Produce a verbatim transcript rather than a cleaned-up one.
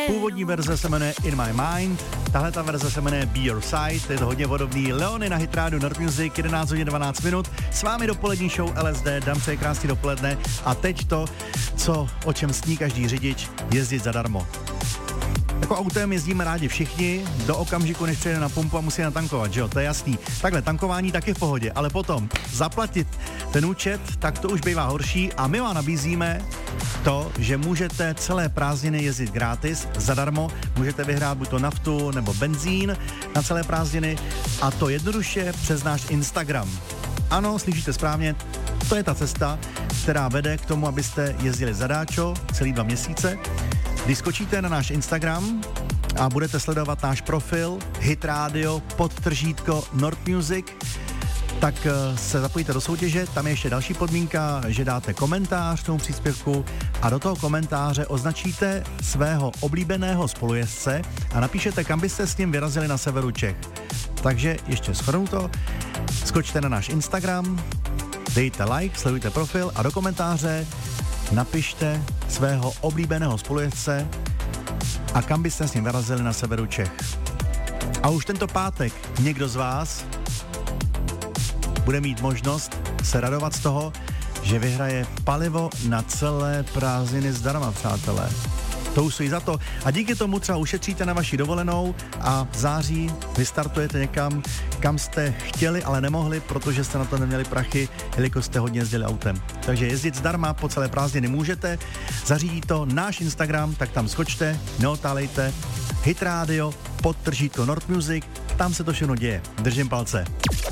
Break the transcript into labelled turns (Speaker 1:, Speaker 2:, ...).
Speaker 1: Původní verze se jmenuje In My Mind, tahle ta verze se jmenuje Be Your Side, je to hodně podobný. Leony na Hit Radio Nord Music, jedenáct hodin dvanáct minut, s vámi dopolední show L S D, dám přeji krásný dopoledne a teď to, co, o čem sní každý řidič, jezdit zadarmo. Jako autem jezdíme rádi všichni, do okamžiku, než přijde na pumpu a musí natankovat, že jo, to je jasný. Takhle, tankování taky v pohodě, ale potom zaplatit ten účet, tak to už bývá horší a my vám nabízíme to, že můžete celé prázdniny jezdit gratis, zadarmo, můžete vyhrát buď to naftu nebo benzín na celé prázdniny a to jednoduše přes náš Instagram. Ano, slyšíte správně, to je ta cesta, která vede k tomu, abyste jezdili zadáčo celý dva měsíce. Když skočíte na náš Instagram a budete sledovat náš profil Hit Radio podtržítko Nord Music, tak se zapojíte do soutěže, tam je ještě další podmínka, že dáte komentář tomu příspěvku a do toho komentáře označíte svého oblíbeného spolujezdce a napíšete, kam byste s ním vyrazili na severu Čech. Takže ještě shrnu to, skočte na náš Instagram, dejte like, sledujte profil a do komentáře napište svého oblíbeného spolujezdce a kam byste s ním vyrazili na severu Čech. A už tento pátek někdo z vás bude mít možnost se radovat z toho, že vyhraje palivo na celé prázdniny zdarma, přátelé. To už stojí za to. A díky tomu třeba ušetříte na vaši dovolenou a v září vystartujete někam, kam jste chtěli, ale nemohli, protože jste na to neměli prachy, jelikož jste hodně jezdili autem. Takže jezdit zdarma po celé prázdniny můžete. Zařídí to náš Instagram, tak tam skočte, neotálejte. Hit Radio, podtržítko Nord Music, tam se to všechno děje. Držím palce.